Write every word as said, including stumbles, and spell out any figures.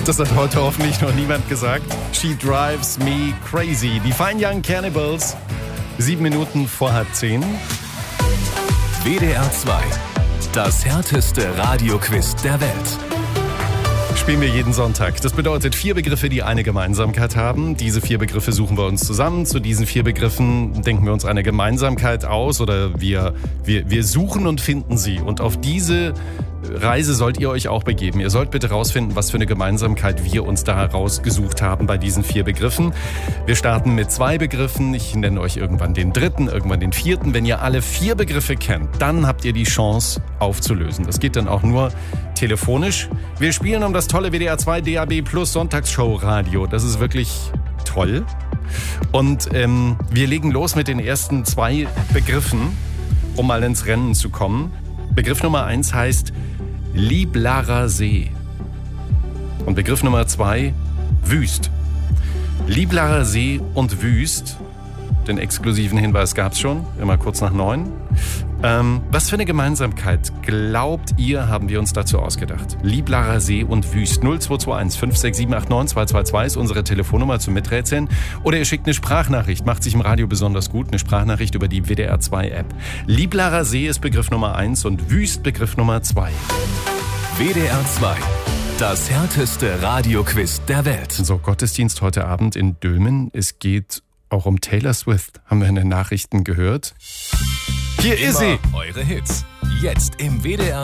Das hat heute hoffentlich noch niemand gesagt. She drives me crazy. Die Fine Young Cannibals. Sieben Minuten vor halb zehn. W D R zwei. Das härteste Radioquiz der Welt. Spielen wir jeden Sonntag. Das bedeutet vier Begriffe, die eine Gemeinsamkeit haben. Diese vier Begriffe suchen wir uns zusammen. Zu diesen vier Begriffen denken wir uns eine Gemeinsamkeit aus oder wir, wir, wir suchen und finden sie. Und auf diese Reise sollt ihr euch auch begeben. Ihr sollt bitte rausfinden, was für eine Gemeinsamkeit wir uns da herausgesucht haben bei diesen vier Begriffen. Wir starten mit zwei Begriffen. Ich nenne euch irgendwann den dritten, irgendwann den vierten. Wenn ihr alle vier Begriffe kennt, dann habt ihr die Chance aufzulösen. Das geht dann auch nur telefonisch. Wir spielen um das tolle W D R zwei D A B Plus Sonntagsshow Radio. Das ist wirklich toll. Und ähm, wir legen los mit den ersten zwei Begriffen, um mal ins Rennen zu kommen. Begriff Nummer eins heißt Liblarer See. Und Begriff Nummer zwei, Wüst. Liblarer See und Wüst. Den exklusiven Hinweis gab es schon, immer kurz nach neun. Ähm, was für eine Gemeinsamkeit, glaubt ihr, haben wir uns dazu ausgedacht? Liblarer See und Wüst. null zwei zwei eins fünf sechs sieben acht neun zwei zwei zwei ist unsere Telefonnummer zum Miträtseln. Oder ihr schickt eine Sprachnachricht, macht sich im Radio besonders gut, eine Sprachnachricht über die W D R zwei App. Liblarer See ist Begriff Nummer eins und Wüst Begriff Nummer zwei. W D R zwei. Das härteste Radioquiz der Welt. So, Gottesdienst heute Abend in Dülmen. Es geht auch um Taylor Swift, haben wir in den Nachrichten gehört. Hier Immer ist sie. Eure Hits. Jetzt im W D R